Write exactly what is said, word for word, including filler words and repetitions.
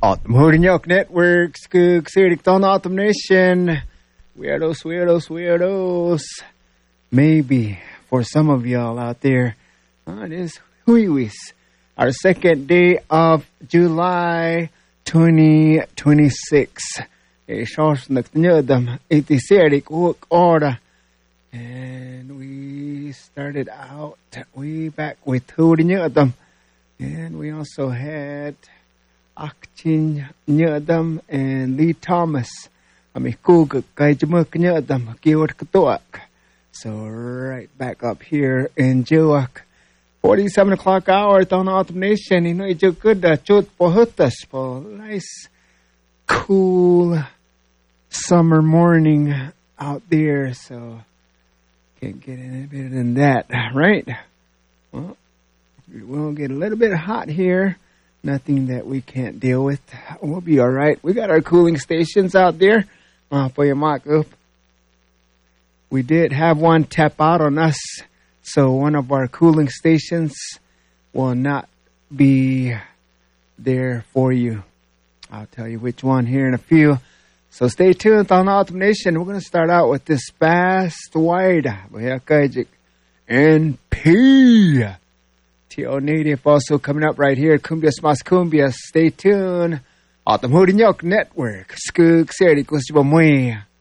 Autumn Hurnyok Network, Skoog Sirikton Autumn Nation. Weirdos, weirdos, weirdos. Maybe for some of y'all out there, uh, it is Huiwis. Our second day of July twenty twenty-six. And we started out way back with Hurnyok. And we also had Akchin Nyadam and Lee Thomas. So right back up here in Jewak. forty-seven o'clock hour on Autumn Nation. You know, it's a good chut for hutas for nice cool summer morning out there. So can't get any better than that, right? Well, it will get a little bit hot here. Nothing that we can't deal with. We'll be all right. We got our cooling stations out there uh, for your mock up. We did have one tap out on us, so one of our cooling stations will not be there for you. I'll tell you which one here in a few. So stay tuned on Autumn Nation. We're going to start out with this fast wide N P. T O Native also coming up right here. Cumbias Mas Cumbias. Stay tuned. Autumn Hurnyok Network. Skoog Seri Kusibamwe.